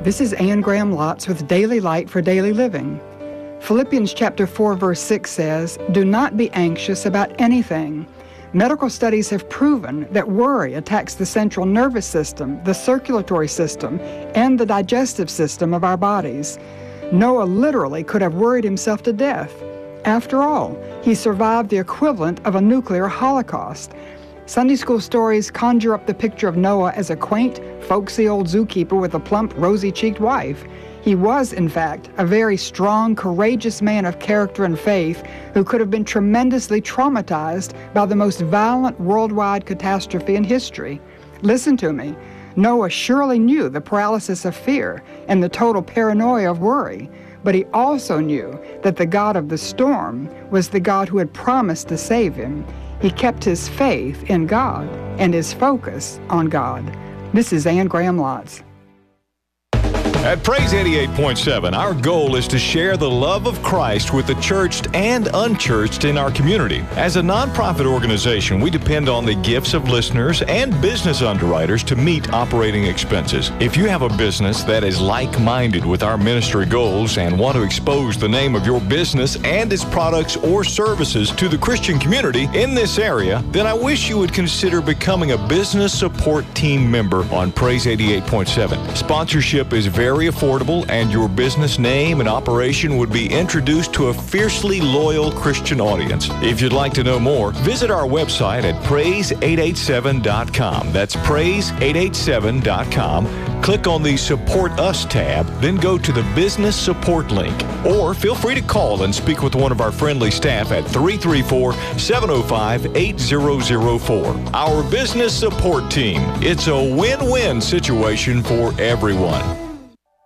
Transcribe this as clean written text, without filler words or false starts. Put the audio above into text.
This is Anne Graham Lotz with Daily Light for Daily Living. Philippians chapter 4, verse 6 says, "Do not be anxious about anything." Medical studies have proven that worry attacks the central nervous system, the circulatory system, and the digestive system of our bodies. Noah literally could have worried himself to death. After all, he survived the equivalent of a nuclear holocaust. Sunday school stories conjure up the picture of Noah as a quaint, folksy old zookeeper with a plump, rosy-cheeked wife. He was, in fact, a very strong, courageous man of character and faith who could have been tremendously traumatized by the most violent worldwide catastrophe in history. Listen to me. Noah surely knew the paralysis of fear and the total paranoia of worry, but he also knew that the God of the storm was the God who had promised to save him. He kept his faith in God and his focus on God. This is Anne Graham Lotz. At Praise 88.7, our goal is to share the love of Christ with the churched and unchurched in our community. As a nonprofit organization, we depend on the gifts of listeners and business underwriters to meet operating expenses. If you have a business that is like-minded with our ministry goals and want to expose the name of your business and its products or services to the Christian community in this area, then I wish you would consider becoming a business support team member on Praise 88.7. Sponsorship is very affordable, and your business name and operation would be introduced to a fiercely loyal Christian audience. If you'd like to know more, visit our website at praise887.com. That's praise887.com. Click on the Support Us tab, then go to the Business Support link. Or feel free to call and speak with one of our friendly staff at 334-705-8004. Our Business Support Team. It's a win-win situation for everyone.